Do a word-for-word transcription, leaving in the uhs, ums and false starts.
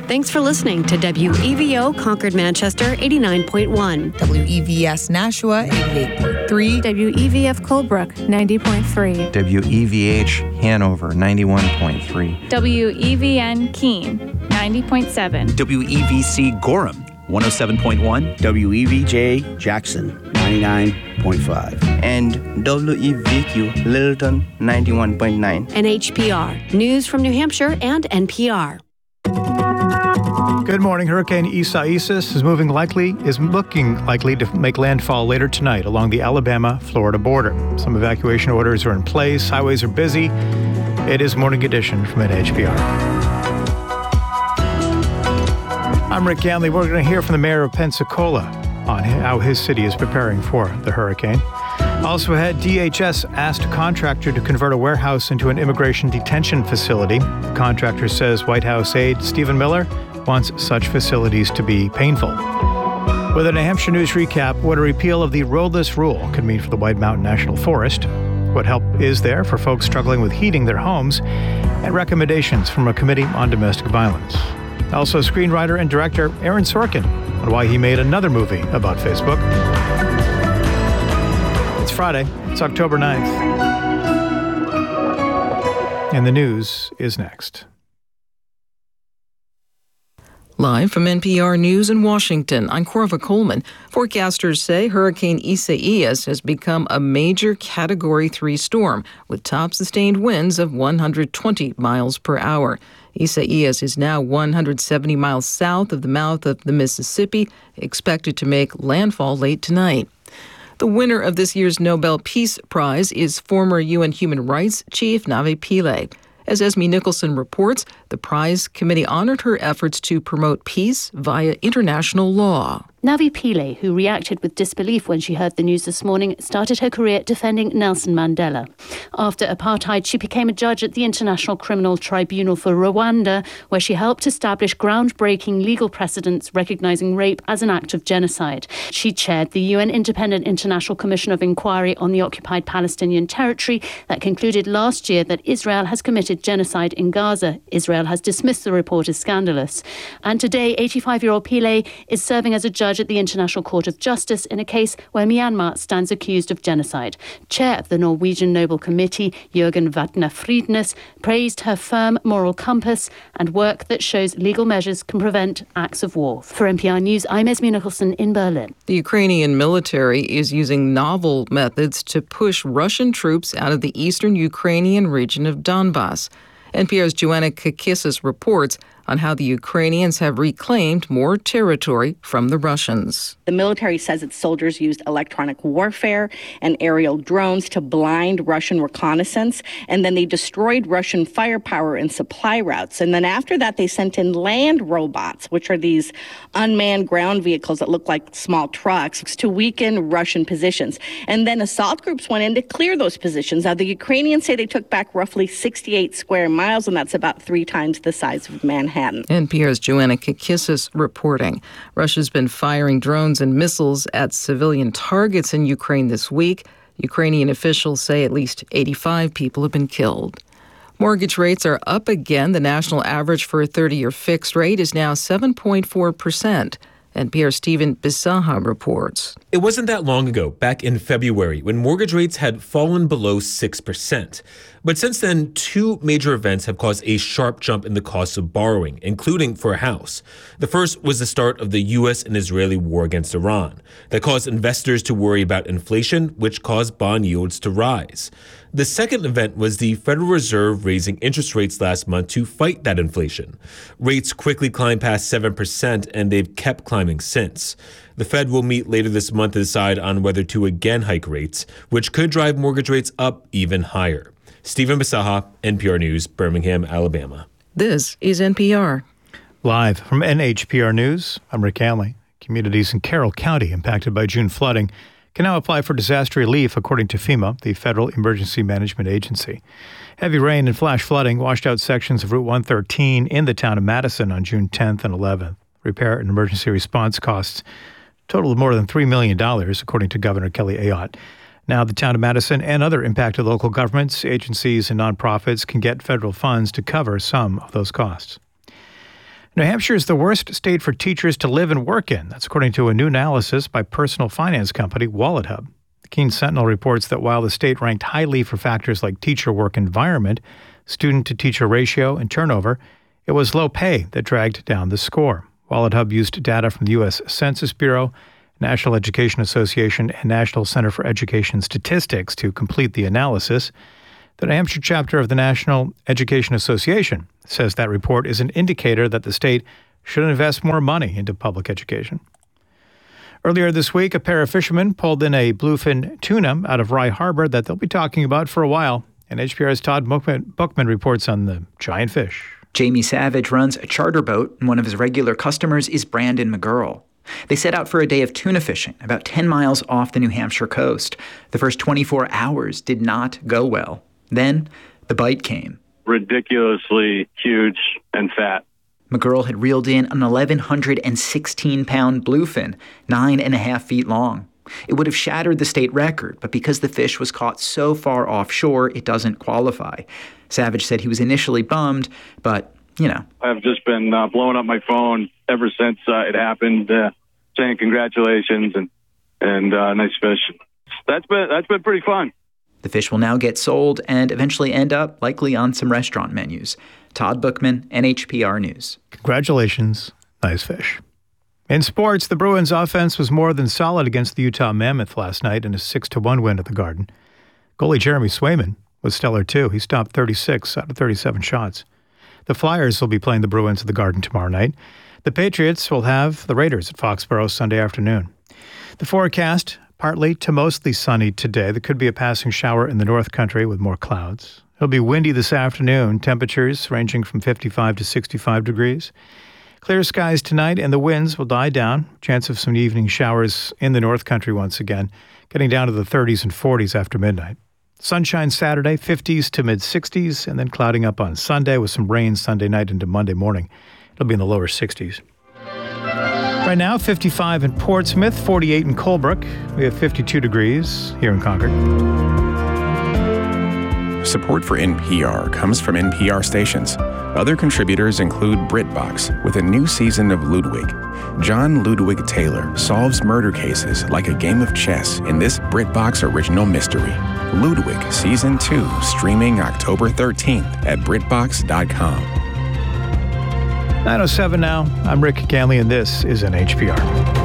Thanks for listening to W E V O Concord Manchester eighty-nine point one. W E V S Nashua eighty-eight point three. W E V F Colebrook ninety point three. W E V H Hanover ninety-one point three. W E V N Keene ninety point seven. W E V C Gorham one oh seven point one. W E V J Jackson ninety-nine point five. And W E V Q Littleton ninety-one point nine. N H P R, news from New Hampshire and N P R. Good morning. Hurricane Isaias is moving likely, is looking likely to make landfall later tonight along the Alabama-Florida border. Some evacuation orders are in place. Highways are busy. It is Morning Edition from N H P R. I'm Rick Ganley. We're going to hear from the mayor of Pensacola on how his city is preparing for the hurricane. Also ahead, D H S asked a contractor to convert a warehouse into an immigration detention facility. The contractor says White House aide Stephen Miller wants such facilities to be painful. With a New Hampshire News recap, what a repeal of the roadless rule could mean for the White Mountain National Forest, what help is there for folks struggling with heating their homes, and recommendations from a committee on domestic violence. Also, screenwriter and director Aaron Sorkin on why he made another movie about Facebook. It's Friday. It's October ninth. And the news is next. Live from N P R News in Washington, I'm Corva Coleman. Forecasters say Hurricane Isaias has become a major Category three storm with top sustained winds of one hundred twenty miles per hour. Isaias is now one hundred seventy miles south of the mouth of the Mississippi, expected to make landfall late tonight. The winner of this year's Nobel Peace Prize is former U N Human Rights Chief Navi Pillay. As Esme Nicholson reports, the prize committee honored her efforts to promote peace via international law. Navi Pillay, who reacted with disbelief when she heard the news this morning, started her career defending Nelson Mandela. After apartheid, she became a judge at the International Criminal Tribunal for Rwanda, where she helped establish groundbreaking legal precedents recognizing rape as an act of genocide. She chaired the U N Independent International Commission of Inquiry on the occupied Palestinian territory that concluded last year that Israel has committed genocide in Gaza. Israel has dismissed the report as scandalous. And today, eighty-five-year-old Pillay is serving as a judge at the International Court of Justice in a case where Myanmar stands accused of genocide. Chair of the Norwegian Nobel Committee, Jørgen Vatne Fridnes, praised her firm moral compass and work that shows legal measures can prevent acts of war. For N P R News, I'm Esme Nicholson in Berlin. The Ukrainian military is using novel methods to push Russian troops out of the eastern Ukrainian region of Donbas. N P R's Joanna Kakissis reports on how the Ukrainians have reclaimed more territory from the Russians. The military says its soldiers used electronic warfare and aerial drones to blind Russian reconnaissance, and then they destroyed Russian firepower and supply routes. And then after that, they sent in land robots, which are these unmanned ground vehicles that look like small trucks, to weaken Russian positions. And then assault groups went in to clear those positions. Now, the Ukrainians say they took back roughly sixty-eight square miles, and that's about three times the size of Manhattan. N P R's Joanna Kakissis reporting. Russia's been firing drones and missiles at civilian targets in Ukraine this week. Ukrainian officials say at least eighty-five people have been killed. Mortgage rates are up again. The national average for a thirty-year fixed rate is now seven point four percent. N P R's Stephen Bisaha reports. It wasn't that long ago, back in February, when mortgage rates had fallen below six percent. But since then, two major events have caused a sharp jump in the cost of borrowing, including for a house. The first was the start of the U S and Israeli war against Iran. That caused investors to worry about inflation, which caused bond yields to rise. The second event was the Federal Reserve raising interest rates last month to fight that inflation. Rates quickly climbed past seven percent, and they've kept climbing since. The Fed will meet later this month to decide on whether to again hike rates, which could drive mortgage rates up even higher. Stephen Bisaha, N P R News, Birmingham, Alabama. This is N P R. Live from N H P R News, I'm Rick Hanley. Communities in Carroll County impacted by June flooding can now apply for disaster relief, according to FEMA, the Federal Emergency Management Agency. Heavy rain and flash flooding washed out sections of Route one thirteen in the town of Madison on June tenth and eleventh. Repair and emergency response costs totaled more than three million dollars, according to Governor Kelly Ayotte. Now, the town of Madison and other impacted local governments, agencies, and nonprofits can get federal funds to cover some of those costs. New Hampshire is the worst state for teachers to live and work in. That's according to a new analysis by personal finance company WalletHub. The Keene Sentinel reports that while the state ranked highly for factors like teacher work environment, student-to-teacher ratio, and turnover, it was low pay that dragged down the score. WalletHub used data from the U S Census Bureau, National Education Association, and National Center for Education Statistics to complete the analysis. The New Hampshire chapter of the National Education Association says that report is an indicator that the state should invest more money into public education. Earlier this week, a pair of fishermen pulled in a bluefin tuna out of Rye Harbor that they'll be talking about for a while. And H P R's Todd Bookman reports on the giant fish. Jamie Savage runs a charter boat, and one of his regular customers is Brandon McGurl. They set out for a day of tuna fishing about ten miles off the New Hampshire coast. The first twenty-four hours did not go well. Then the bite came. Ridiculously huge and fat. McGurl had reeled in an eleven sixteen pound bluefin, nine and a half feet long. It would have shattered the state record, but because the fish was caught so far offshore, it doesn't qualify. Savage said he was initially bummed, but, you know. I've just been uh, blowing up my phone ever since uh, it happened, uh, saying congratulations and and uh, nice fish. That's been that's been pretty fun. The fish will now get sold and eventually end up likely on some restaurant menus. Todd Bookman, N H P R News. Congratulations. Nice fish. In sports, the Bruins offense was more than solid against the Utah Mammoth last night in a six to one win at the Garden. Goalie Jeremy Swayman was stellar too. He stopped thirty-six out of thirty-seven shots. The Flyers will be playing the Bruins at the Garden tomorrow night. The Patriots will have the Raiders at Foxborough Sunday afternoon. The forecast, partly to mostly sunny today. There could be a passing shower in the North Country with more clouds. It'll be windy this afternoon, temperatures ranging from fifty-five to sixty-five degrees. Clear skies tonight, and the winds will die down. Chance of some evening showers in the North Country once again, getting down to the thirties and forties after midnight. Sunshine Saturday, fifties to mid-sixties, and then clouding up on Sunday with some rain Sunday night into Monday morning. It'll be in the lower sixties. Right now, fifty-five in Portsmouth, forty-eight in Colebrook. We have fifty-two degrees here in Concord. Support for N P R comes from N P R stations. Other contributors include BritBox with a new season of Ludwig. John Ludwig Taylor solves murder cases like a game of chess in this BritBox original mystery. Ludwig Season two, streaming October thirteenth at Britbox dot com. nine oh seven now. I'm Rick Ganley, and this is N H P R.